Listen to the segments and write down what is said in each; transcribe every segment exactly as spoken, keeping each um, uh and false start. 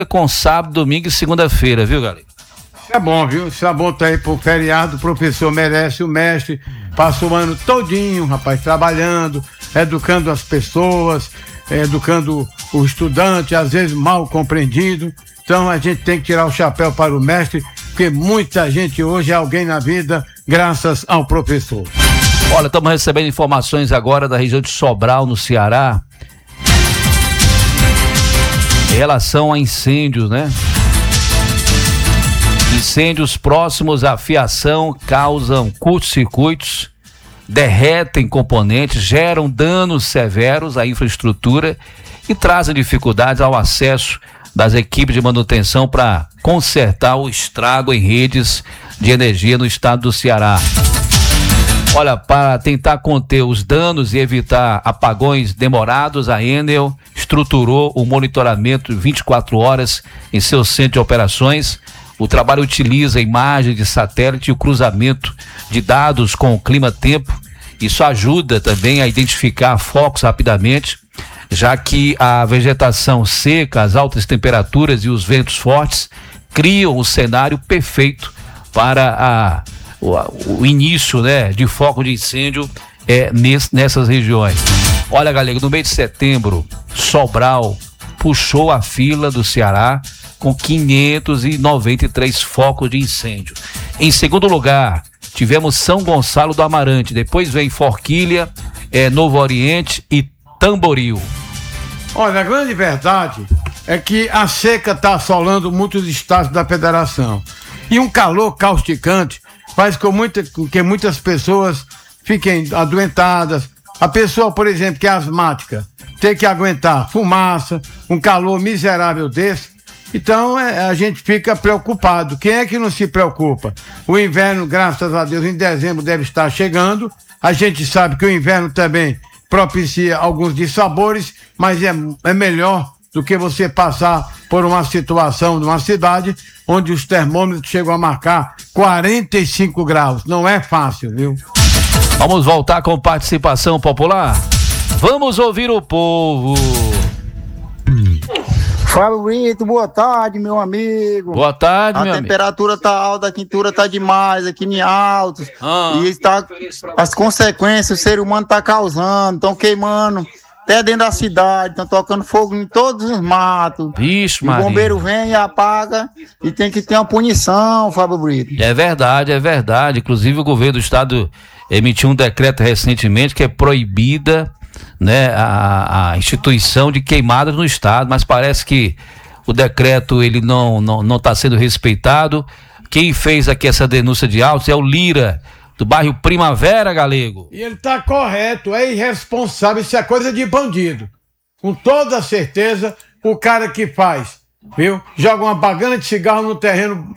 com sábado, domingo e segunda-feira, viu, galera? Isso é bom, viu? Isso é bom tá aí pro feriado, o professor merece, o mestre passa o ano todinho, rapaz, trabalhando, educando as pessoas, educando o estudante, às vezes mal compreendido. Então a gente tem que tirar o chapéu para o mestre, porque muita gente hoje é alguém na vida graças ao professor. Olha, estamos recebendo informações agora da região de Sobral, no Ceará, em relação a incêndios, né? Incêndios próximos à fiação causam curtos-circuitos, derretem componentes, geram danos severos à infraestrutura e trazem dificuldades ao acesso das equipes de manutenção para consertar o estrago em redes de energia no estado do Ceará. Olha, para tentar conter os danos e evitar apagões demorados, a Enel estruturou o monitoramento vinte e quatro horas em seu centro de operações. O trabalho utiliza a imagem de satélite e o cruzamento de dados com o clima-tempo. Isso ajuda também a identificar focos rapidamente, já que a vegetação seca, as altas temperaturas e os ventos fortes criam o cenário perfeito para a, o, o início, né, de foco de incêndio é, ness, nessas regiões. Olha, galera, no mês de setembro, Sobral puxou a fila do Ceará com quinhentos e noventa e três focos de incêndio. Em segundo lugar, tivemos São Gonçalo do Amarante, depois vem Forquilha, é, Novo Oriente e Tamboril. Olha, a grande verdade é que a seca está assolando muitos estados da federação. E um calor causticante faz com, muita, com que muitas pessoas fiquem adoentadas. A pessoa, por exemplo, que é asmática, tem que aguentar fumaça, um calor miserável desse. Então é, a gente fica preocupado. Quem é que não se preocupa? O inverno, graças a Deus, em dezembro deve estar chegando. A gente sabe que o inverno também propicia alguns dissabores, mas é, é melhor do que você passar por uma situação numa cidade onde os termômetros chegam a marcar quarenta e cinco graus. Não é fácil, viu? Vamos voltar com participação popular? Vamos ouvir o povo. Fábio Brito, boa tarde, meu amigo. Boa tarde, a meu amigo. A temperatura tá alta, a quintura tá demais aqui em Altos. Ah. E está, as consequências o ser humano tá causando, estão queimando até dentro da cidade, estão tocando fogo em todos os matos. Vixe, Maria. O bombeiro vem e apaga e tem que ter uma punição, Fábio Brito. É verdade, é verdade. Inclusive o governo do estado emitiu um decreto recentemente que é proibida, né, a, a instituição de queimadas no estado, mas parece que o decreto ele não não não está sendo respeitado. Quem fez aqui essa denúncia de Altos é o Lira, do bairro Primavera, Galego. E ele tá correto, é irresponsável, isso é coisa de bandido. Com toda certeza, o cara que faz, viu? Joga uma bagana de cigarro no terreno,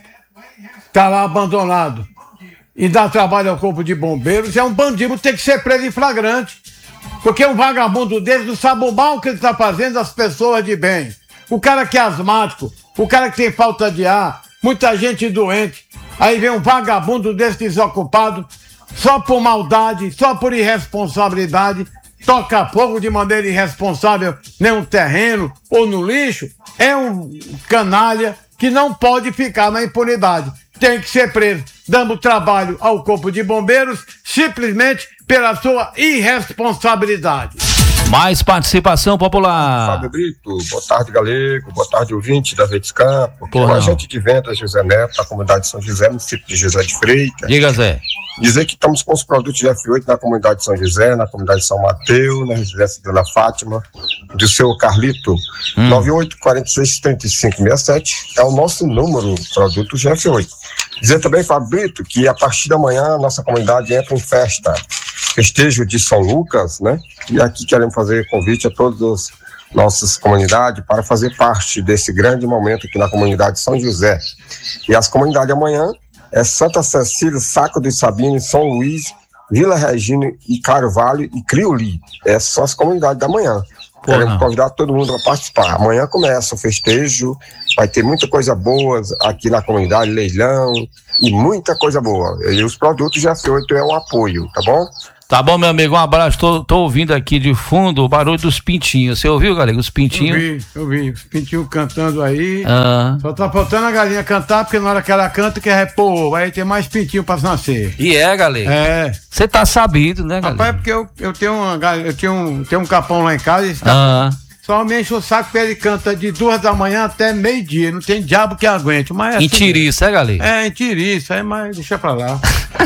tá lá abandonado, e dá trabalho ao corpo de bombeiros, é um bandido, tem que ser preso em flagrante. Porque um vagabundo dele não sabe o mal que ele está fazendo às pessoas de bem. O cara que é asmático, o cara que tem falta de ar, muita gente doente. Aí vem um vagabundo desse desocupado, só por maldade, só por irresponsabilidade, toca fogo de maneira irresponsável em um terreno ou no lixo. É um canalha que não pode ficar na impunidade. Tem que ser preso, dando trabalho ao corpo de bombeiros, simplesmente pela sua irresponsabilidade. Mais participação popular. Fábio Brito, boa tarde, Galego, boa tarde, ouvinte da Verdes Campo. O agente de vendas José Neto, da comunidade de São José, no município de José de Freitas. Diga, Zé. Dizer que estamos com os produtos de F oito na comunidade de São José, na comunidade de São Mateus, na residência da Dona Fátima, do seu Carlito. Hum. nove oito quatro seis, três cinco seis sete é o nosso número, produto G F oito. Dizer também, Fábio Brito, que a partir da manhã a nossa comunidade entra em festa, festejo de São Lucas, né? E aqui queremos fazer convite a todas as nossas comunidades para fazer parte desse grande momento aqui na comunidade de São José. E as comunidades amanhã é Santa Cecília, Saco de Sabino, São Luís, Vila Regina e Carvalho e Crioli. Essas são as comunidades da manhã. Pô, queremos não. convidar todo mundo a participar. Amanhã começa o festejo, vai ter muita coisa boa aqui na comunidade, leilão e muita coisa boa. E os produtos G F oito é um apoio, tá bom? Tá bom, meu amigo, um abraço. Tô, tô ouvindo aqui de fundo o barulho dos pintinhos. Você ouviu, galera? Os pintinhos? Eu vi, eu vi. Os pintinhos cantando aí. Ah. Só tá faltando a galinha cantar, porque na hora que ela canta, quer repor. Aí tem mais pintinho pra nascer. E é, galera? É. Você tá sabido, né, galera? Rapaz, é porque eu, eu tenho uma eu tenho um, tenho um capão lá em casa. Esse Ah. só me enche o saco porque ele canta de duas da manhã até meio-dia. Não tem diabo que aguente. Mas é Em assim, tiriça, é, galera? É, em tiriça, é, mas deixa pra lá.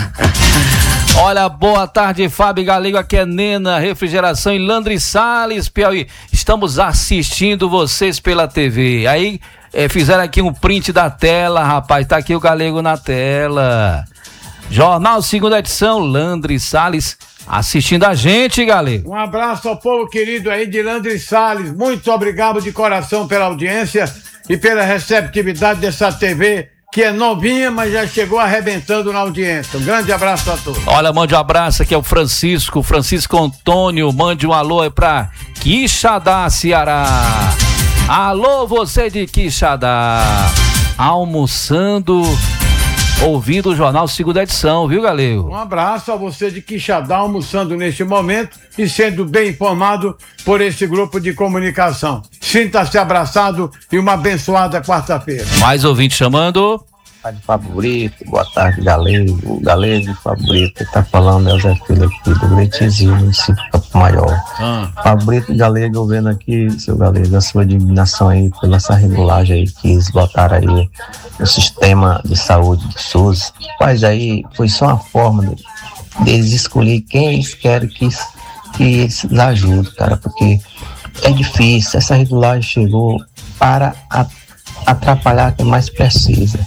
Olha, boa tarde, Fábio Galego, aqui é Nena, Refrigeração em Landry Salles, Piauí. Estamos assistindo vocês pela T V. Aí é, fizeram aqui um print da tela, rapaz, tá aqui o Galego na tela. Jornal Segunda Edição, Landry Salles assistindo a gente, Galego. Um abraço ao povo querido aí de Landry Salles. Muito obrigado de coração pela audiência e pela receptividade dessa T V, que é novinha, mas já chegou arrebentando na audiência. Um grande abraço a todos. Olha, mande um abraço, aqui é o Francisco, Francisco Antônio, mande um alô aí pra Quixadá, Ceará. Alô, você de Quixadá, almoçando, ouvindo o Jornal Segunda Edição, viu, Galego? Um abraço a você de Quixadá, almoçando neste momento e sendo bem informado por esse grupo de comunicação. Sinta-se abraçado e uma abençoada quarta-feira. Mais ouvinte chamando. Tarde, Favorito, boa tarde, Galego. Galego, Favorito, tá falando é o Zé Filho aqui do Gretezinho, município de Campo Maior. Ah. Favorito, Galego, eu vendo aqui, seu Galego, a sua indignação aí pela essa regulagem aí que eles botaram aí no sistema de saúde do SUS. Mas aí foi só uma forma de, deles escolher quem eles querem que, que eles ajudem, cara, porque é difícil, essa regulagem chegou para a, atrapalhar quem mais precisa.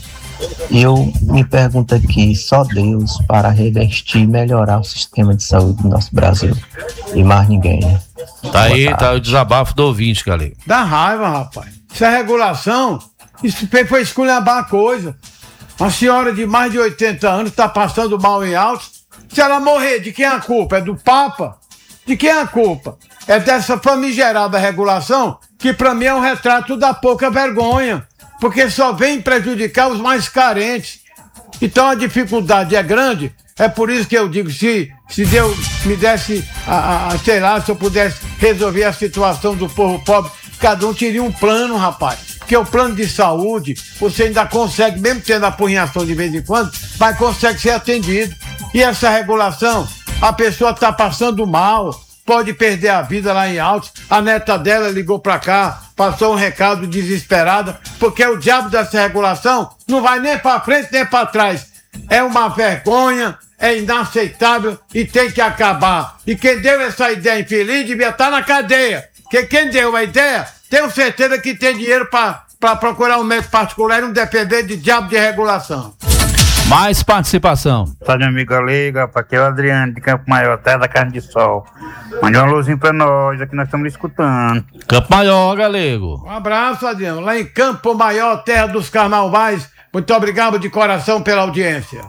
E eu me pergunto aqui, só Deus para revestir e melhorar o sistema de saúde do nosso Brasil. E mais ninguém, né? Tá aí, tá o desabafo do ouvinte, Galego. Dá raiva, rapaz. Isso é regulação. Isso foi esculhambar a coisa. Uma senhora de mais de oitenta anos está passando mal em Altos. Se ela morrer, de quem é a culpa? É do Papa? De quem é a culpa? É dessa famigerada regulação que para mim é um retrato da pouca vergonha. Porque só vem prejudicar os mais carentes. Então a dificuldade é grande. É por isso que eu digo, se, se Deus me desse, a, a, sei lá, se eu pudesse resolver a situação do povo pobre, cada um teria um plano, rapaz. Porque o plano de saúde, você ainda consegue, mesmo tendo apurrinhação de vez em quando, mas consegue ser atendido. E essa regulação, a pessoa está passando mal, pode perder a vida lá em Altos. A neta dela ligou pra cá, passou um recado desesperada, porque o diabo dessa regulação não vai nem pra frente nem pra trás. É uma vergonha, é inaceitável e tem que acabar. E quem deu essa ideia infeliz devia estar na cadeia. Porque quem deu a ideia, tenho certeza que tem dinheiro pra, pra procurar um médico particular e não depender de diabo de regulação. Mais participação. Salve, amigo Galego, aqui é o Adriano de Campo Maior, terra da carne de sol. Mande uma luzinha pra nós, aqui nós estamos escutando. Campo Maior, Galego. Um abraço, Adriano. Lá em Campo Maior, terra dos carnavais. Muito obrigado de coração pela audiência.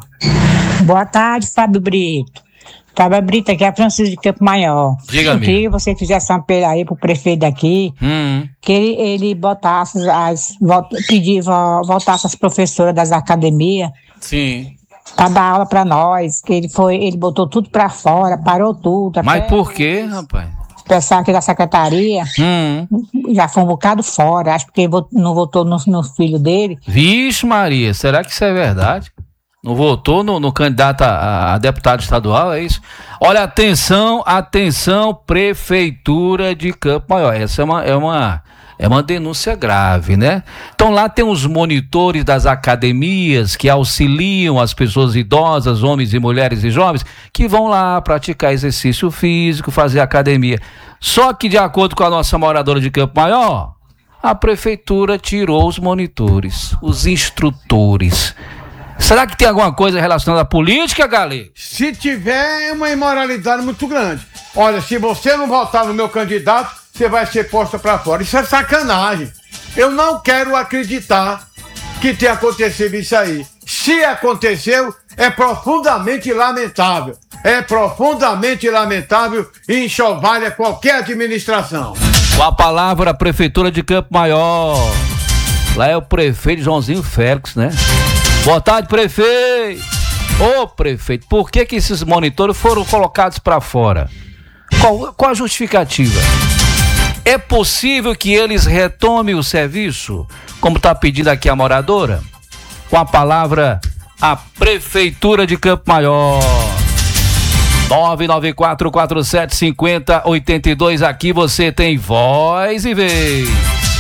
Boa tarde, Fábio Brito. Fábio Brito, aqui é a Francisco de Campo Maior. Diga, Eu amigo. queria que você fizesse um apelo aí pro prefeito daqui, Hum. que ele, ele botasse as, vol- pedir, vo- voltasse as professoras das academias Sim. para dar aula para nós, que ele foi, ele botou tudo para fora, parou tudo. Mas até por quê, rapaz? O pessoal aqui da secretaria Hum. já foi um bocado fora, acho que ele vot- não votou no, no filho dele. Vixe, Maria, será que isso é verdade? Não votou no, no candidato a, a deputado estadual, é isso? Olha, atenção, atenção, Prefeitura de Campo Maior. Essa é uma, é uma, é uma denúncia grave, né? Então lá tem os monitores das academias que auxiliam as pessoas idosas, homens e mulheres e jovens, que vão lá praticar exercício físico, fazer academia. Só que de acordo com a nossa moradora de Campo Maior, a prefeitura tirou os monitores, os instrutores. Será que tem alguma coisa relacionada à política, Galego? Se tiver, é uma imoralidade muito grande. Olha, se você não votar no meu candidato, você vai ser posta pra fora. Isso é sacanagem. Eu não quero acreditar que tenha acontecido isso aí. Se aconteceu, é profundamente lamentável. É profundamente lamentável e enxovalha qualquer administração. Com a palavra, a Prefeitura de Campo Maior. Lá é o prefeito Joãozinho Félix, né? Boa tarde, prefeito. Ô prefeito, por que que esses monitores foram colocados para fora? Qual, qual a justificativa? É possível que eles retomem o serviço, como está pedindo aqui a moradora? Com a palavra, a Prefeitura de Campo Maior. nove nove quatro quatro sete cinco zero oito dois, aqui você tem voz e vez.